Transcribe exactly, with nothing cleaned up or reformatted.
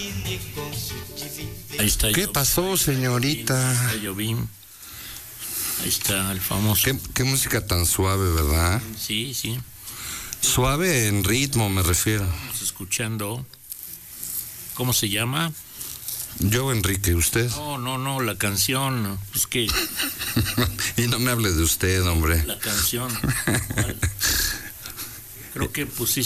Ahí está. ¿Qué Jobim. pasó, señorita? Ahí está Jobim. Ahí está el famoso. ¿Qué, qué música tan suave, ¿verdad? Sí, sí. Suave en ritmo, me refiero. Estamos escuchando. ¿Cómo se llama? Yo, Enrique, ¿usted? No, no, no, la canción. Es que. Y no me hable de usted, hombre. La canción. ¿Cuál? Creo que pusiste.